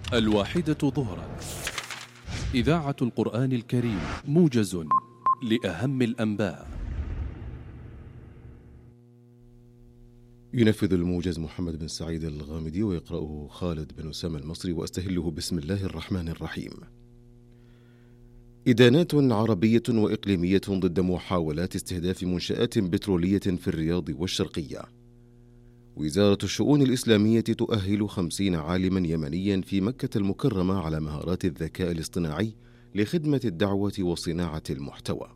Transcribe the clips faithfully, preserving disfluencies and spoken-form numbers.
الواحدة ظهرا، إذاعة القرآن الكريم، موجز لأهم الأنباء. ينفذ الموجز محمد بن سعيد الغامدي ويقرأه خالد بن أسامة المصري، وأستهله بسم الله الرحمن الرحيم. إدانات عربية وإقليمية ضد محاولات استهداف منشآت بترولية في الرياض والشرقية. وزارة الشؤون الإسلامية تؤهل خمسين عالما يمنيا في مكة المكرمة على مهارات الذكاء الاصطناعي لخدمة الدعوة وصناعة المحتوى.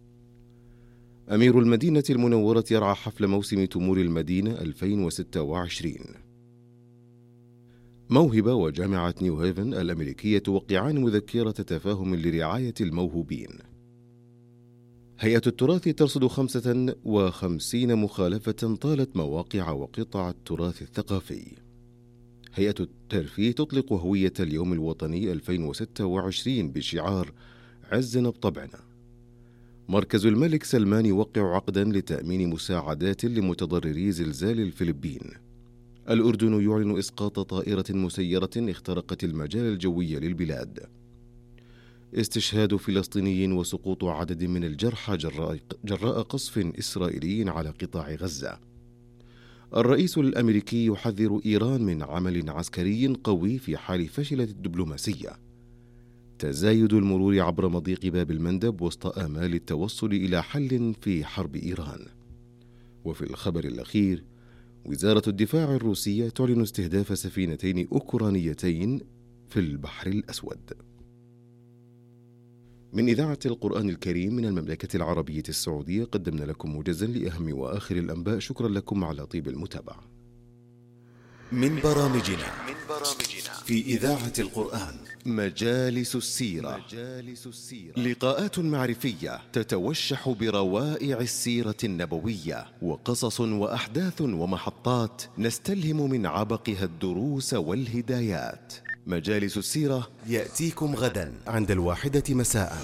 أمير المدينة المنورة يرعى حفل موسم تمور المدينة ألفين وستة وعشرين. موهبة وجامعة نيو هيفن الأمريكية توقعان مذكرة تفاهم لرعاية الموهوبين. هيئة التراث ترصد خمسة وخمسين مخالفة طالت مواقع وقطع التراث الثقافي. هيئة الترفيه تطلق هوية اليوم الوطني ألفين وستة وعشرين بشعار عزنا بطبعنا. مركز الملك سلمان يوقع عقدا لتأمين مساعدات لمتضرري زلزال الفلبين. الأردن يعلن إسقاط طائرة مسيرة اخترقت المجال الجوي للبلاد. استشهاد فلسطيني وسقوط عدد من الجرحى جراء, جراء قصف إسرائيلي على قطاع غزة. الرئيس الأمريكي يحذر إيران من عمل عسكري قوي في حال فشلت الدبلوماسية. تزايد المرور عبر مضيق باب المندب وسط آمال التوصل إلى حل في حرب إيران. وفي الخبر الأخير، وزارة الدفاع الروسية تعلن استهداف سفينتين أوكرانيتين في البحر الأسود. من إذاعة القرآن الكريم من المملكة العربية السعودية قدمنا لكم موجزا لأهم وآخر الأنباء. شكرا لكم على طيب المتابعة. من برامجنا في إذاعة القرآن مجالس السيرة. لقاءات معرفية تتوشح بروائع السيرة النبوية، وقصص وأحداث ومحطات نستلهم من عبقها الدروس والهدايات. مجالس السيرة يأتيكم غدا عند الواحدة مساء.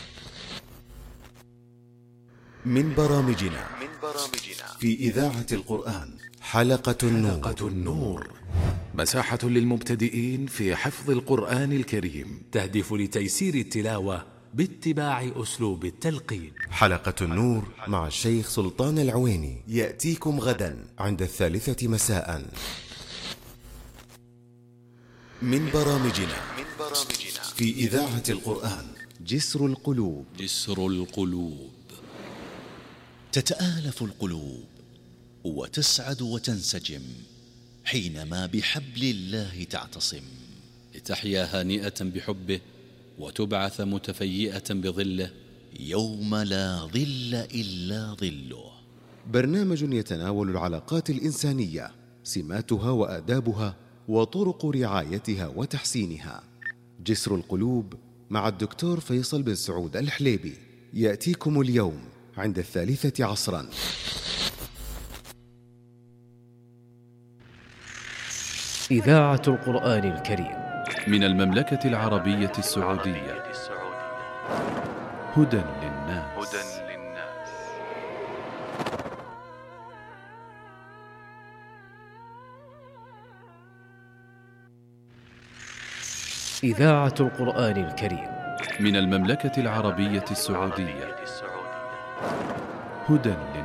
من برامجنا في إذاعة القرآن حلقة النور, حلقة النور. مساحة للمبتدئين في حفظ القرآن الكريم، تهدف لتيسير التلاوة باتباع أسلوب التلقين. حلقة النور مع الشيخ سلطان العويني يأتيكم غدا عند الثالثة مساء. من برامجنا في إذاعة القرآن جسر القلوب. جسر القلوب. تتآلف القلوب وتسعد وتنسجم حينما بحبل الله تعتصم، لتحيا هانئة بحبه وتبعث متفيئة بظله يوم لا ظل إلا ظله. برنامج يتناول العلاقات الإنسانية، سماتها وآدابها وطرق رعايتها وتحسينها. جسر القلوب مع الدكتور فيصل بن سعود الحليبي يأتيكم اليوم عند الثالثة عصرا. إذاعة القرآن الكريم من المملكة العربية السعودية. هدى للناس. إذاعة القرآن الكريم من المملكة العربية السعودية. هدى للناس.